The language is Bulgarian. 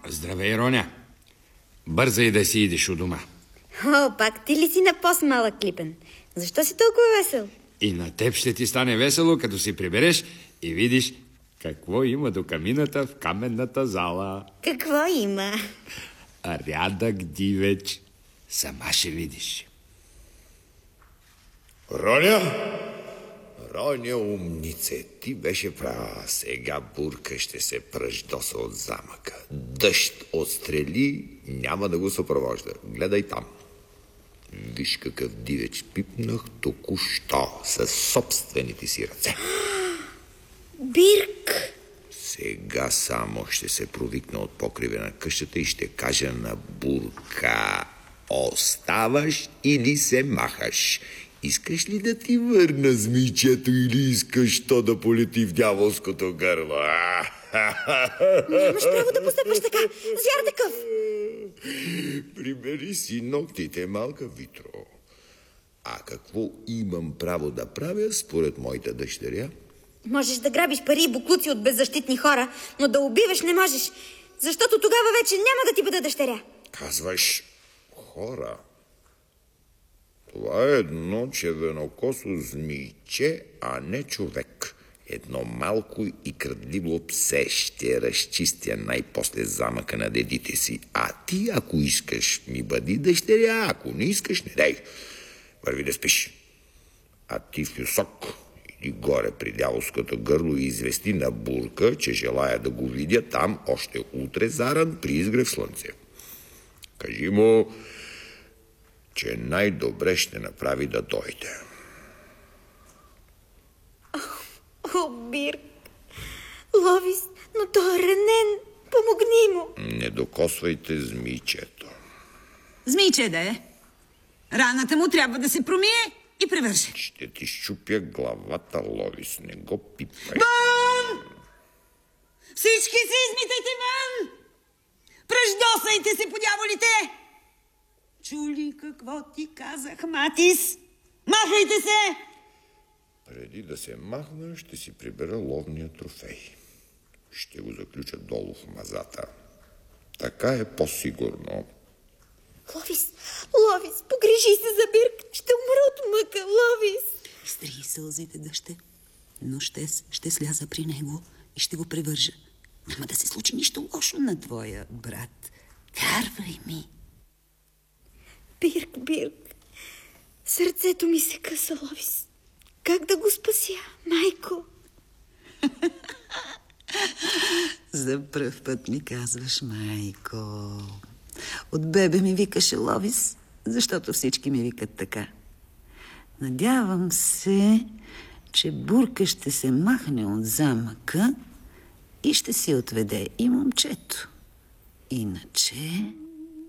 Здравей, Роня. Бързай да си идеш у дома. О, пак ти ли си на по-малък Клипен? Защо си толкова весел? И на теб ще ти стане весело, като си прибереш и видиш какво има до камината в каменната зала. Какво има? Рядък дивеч. Сама ще видиш. Роня! Роня, умнице, ти беше права. Сега Бурка ще се пръждоса от замъка. Дъжд отстрели, няма да го съпровожда. Гледай там. Виж какъв дивеч пипнах току-що със собствените си ръце. Бирк! Сега само ще се провикна от покрива на къщата и ще кажа на Бурка: оставаш или се махаш? Искаш ли да ти върна змийчето или искаш то да полети в дяволското гърло? Нямаш право да постъпваш така, звяр такъв! Прибери си ногтите, малка Витро. А какво имам право да правя според моята дъщеря? Можеш да грабиш пари и буклуци от беззащитни хора, но да убиваш не можеш, защото тогава вече няма да ти бъда дъщеря. Казваш хора. Това е едно червенокосо змийче, а не човек. Едно малко и крадливо псе ще разчистя най-после замъка на дедите си. А ти, ако искаш, ми бъди дъщеря, ако не искаш, не дай. Върви да спиш. А ти в Юсок иди горе при дяволското гърло и извести на Бурка, че желая да го видя там още утре заран при изгрев слънце. Кажи му, че най-добре ще направи да дойде. О, Бирк! Ловис, но той е ранен. Помогни му. Не докосвайте змийчето. Змийче да е. Раната му трябва да се промие и превърже. Ще ти щупя главата, Ловис. Не го пипай. Вън! Всички се измитайте вън! Пръждосайте се, подяволите! Чули какво ти казах, Матис? Махайте се! Преди да се махна, ще си прибера ловния трофей. Ще го заключа долу в мазата. Така е по-сигурно. Ловис, Ловис, погрижи се за Бирк. Ще умра от мъка, Ловис. Изтри сълзите, дъще. Но ще сляза при него и ще го превържа. Няма да се случи нищо лошо на твоя брат. Вярвай ми. Бирк, Бирк. Сърцето ми се къса, Ловис. Как да го спася, майко? За пръв път ми казваш майко. От бебе ми викаше Ловис, защото всички ми викат така. Надявам се, че Бурка ще се махне от замъка и ще си отведе и момчето. Иначе...